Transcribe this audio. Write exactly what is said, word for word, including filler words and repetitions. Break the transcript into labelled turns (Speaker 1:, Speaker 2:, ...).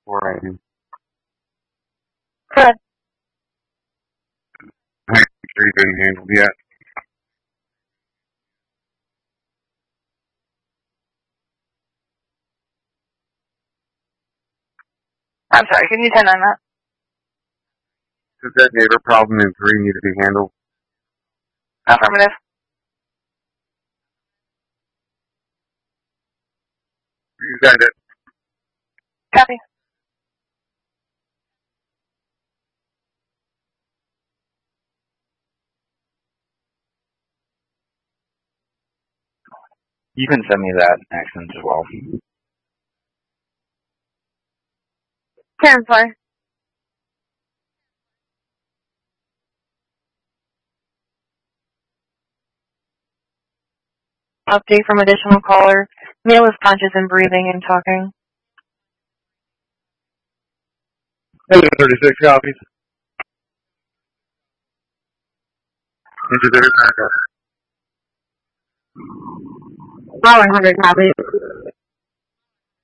Speaker 1: four eighty.
Speaker 2: Good.
Speaker 1: I ain't sure you've been handled yet.
Speaker 2: I'm sorry, can you turn on that?
Speaker 1: Does that neighbor problem in three need to be handled?
Speaker 2: Affirmative.
Speaker 1: You got it.
Speaker 2: Copy.
Speaker 3: You can send me that accent as well.
Speaker 2: Karen four. Update from additional caller. Male is conscious and breathing and talking.
Speaker 1: thirty-six copies. Into their backup.
Speaker 2: All one hundred copies.